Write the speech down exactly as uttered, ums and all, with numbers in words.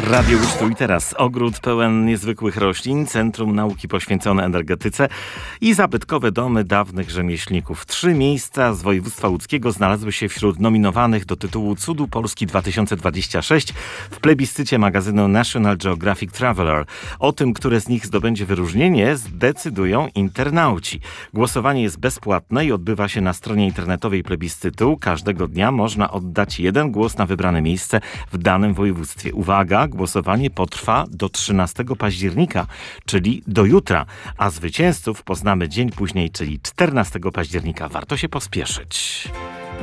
Radio Łódź tu i teraz. Ogród pełen niezwykłych roślin, centrum nauki poświęcone energetyce i zabytkowe domy dawnych rzemieślników. Trzy miejsca z województwa łódzkiego znalazły się wśród nominowanych do tytułu Cudu Polski dwa tysiące dwudziesty szósty w plebiscycie magazynu National Geographic Traveler. O tym, które z nich zdobędzie wyróżnienie, zdecydują internauci. Głosowanie jest bezpłatne i odbywa się na stronie internetowej plebiscytu. Każdego dnia można oddać jeden głos na wybrane miejsce w danym województwie. Uwaga, głosowanie potrwa do trzynastego października, czyli do jutra, a zwycięzców poznamy dzień później, czyli czternastego października. Warto się pospieszyć.